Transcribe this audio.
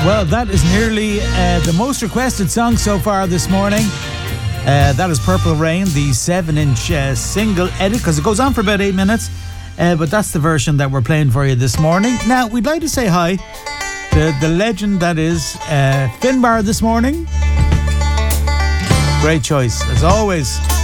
Well, that is nearly the most requested song so far this morning. That is Purple Rain, the 7-inch single edit, because it goes on for about 8 minutes. But that's the version that we're playing for you this morning. Now, we'd like to say hi to the legend that is Finbar this morning. Great choice, as always.